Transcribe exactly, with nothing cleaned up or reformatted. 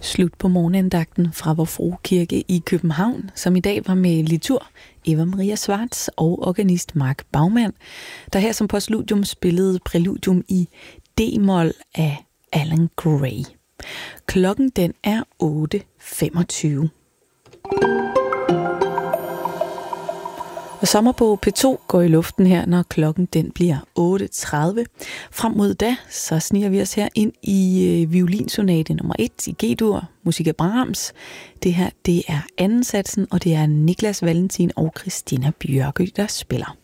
Slut på morgenandagten fra Vor Frue Kirke i København, som i dag var med litur Eva Maria Schwartz og organist Mark Baumann, der her som postludium spillede præludium i D-mol af Alan Gray. Klokken den er otte femogtyve. Og sommer på P to går i luften her, når klokken den bliver otte tredive. Frem mod da, så sniger vi os her ind i øh, violinsonate nummer et i G-dur, musik af Brahms. Det her, det er anden satsen, og det er Niklas Valentin og Christina Bjørkø, der spiller.